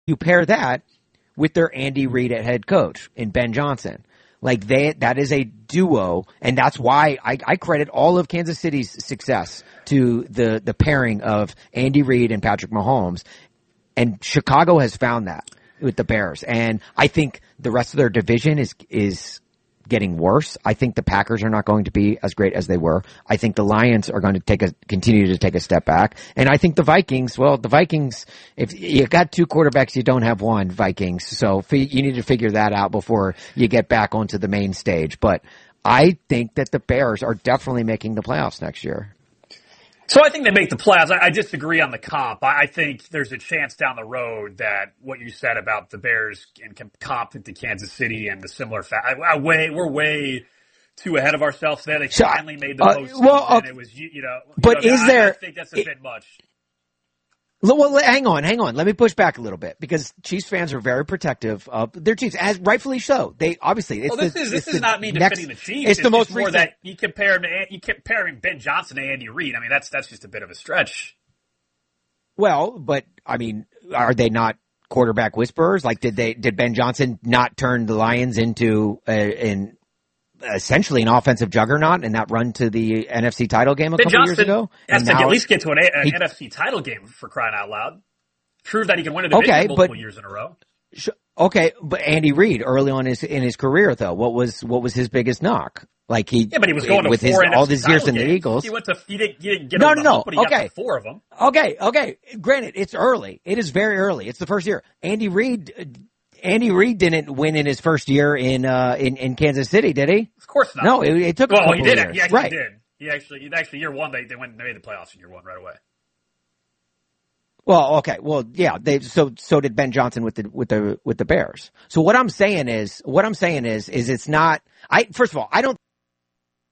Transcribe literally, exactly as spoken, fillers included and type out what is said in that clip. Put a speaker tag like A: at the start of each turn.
A: you pair that with their Andy Reid at head coach in Ben Johnson. Like they, that is a duo, and that's why I, I credit all of Kansas City's success to the, the pairing of Andy Reid and Patrick Mahomes. And Chicago has found that with the Bears. And I think the rest of their division is, is getting worse. I think the Packers are not going to be as great as they were. I think the Lions are going to take a, continue to take a step back. And I think the Vikings, well, the Vikings, if you got two quarterbacks, you don't have one, Vikings. So you need to figure that out before you get back onto the main stage. But I think that the Bears are definitely making the playoffs next year.
B: So I think they make the playoffs. I, I disagree on the comp. I, I think there's a chance down the road that what you said about the Bears and comp to Kansas City and the similar fact. I, I way we're way too ahead of ourselves there. They
A: so,
B: finally made the
A: uh,
B: postseason.
A: Well, uh,
B: and it was you, you know.
A: But
B: you know,
A: is
B: I,
A: there?
B: I think that's a
A: it,
B: bit much.
A: Well, hang on, hang on. Let me push back a little bit because Chiefs fans are very protective of their Chiefs, as rightfully so. They obviously. It's
B: well, this
A: the,
B: is this
A: is
B: is not me
A: next,
B: defending the Chiefs.
A: It's, it's the most
B: more
A: recent.
B: that you compare him to you comparing Ben Johnson to Andy Reid. I mean, that's that's just a bit of a stretch.
A: Well, but I mean, are they not quarterback whisperers? Like, did they did Ben Johnson not turn the Lions into uh, in essentially an offensive juggernaut in that run to the N F C title game a
B: Ben
A: couple
B: Johnson
A: years ago?
B: has to
A: now,
B: at least get to an, an
A: he,
B: N F C title game for crying out loud. Prove that he can win a division
A: okay,
B: multiple
A: but,
B: years in a row.
A: Sh- okay, but Andy Reid early on in his, in his career though, what was what was his biggest knock? Like he,
B: yeah, but he was going to
A: with
B: four
A: his, all
B: his
A: years in
B: games.
A: the Eagles.
B: He went to he didn't, he didn't get
A: no,
B: over
A: no,
B: the
A: no.
B: hump, but he
A: okay,
B: got to four of them.
A: Okay, okay. Granted, it's early. It is very early. It's the first year. Andy Reid, Andy Reid didn't win in his first year in uh in, in Kansas City, did he?
B: Of course not.
A: No, it, it took.
B: Well,
A: a couple
B: he did.
A: Of years.
B: He actually
A: right.
B: did. He actually, he actually year one they they went they made the playoffs in year one right away.
A: Well, okay. Well, yeah. They so so did Ben Johnson with the with the with the Bears. So what I'm saying is, what I'm saying is, is it's not. I first of all, I don't.